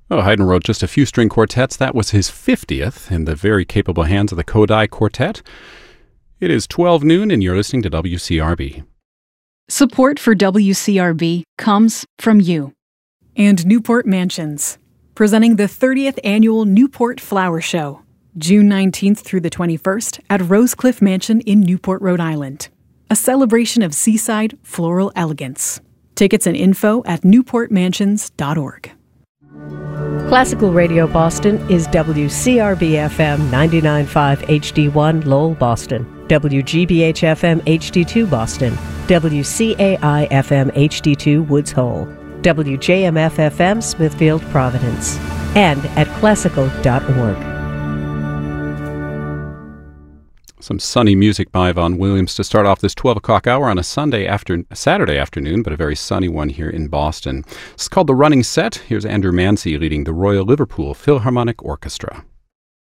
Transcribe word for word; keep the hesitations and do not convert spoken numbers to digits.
Oh, Haydn wrote just a few string quartets. That was his fiftieth in the very capable hands of the Kodály Quartet. It is twelve noon and you're listening to W C R B. Support for W C R B comes from you. And Newport Mansions, presenting the thirtieth Annual Newport Flower Show, June nineteenth through the twenty-first at Rosecliff Mansion in Newport, Rhode Island. A celebration of seaside floral elegance. Tickets and info at newport mansions dot org. Classical Radio Boston is W C R B F M ninety-nine point five H D one Lowell, Boston, W G B H F M H D two Boston, W C A I F M H D two Woods Hole, W J M F F M Smithfield, Providence, and at classical dot org. Some sunny music by Vaughan Williams to start off this twelve o'clock hour on a Sunday after Saturday afternoon, but a very sunny one here in Boston. It's called The Running Set. Here's Andrew Mancy leading the Royal Liverpool Philharmonic Orchestra.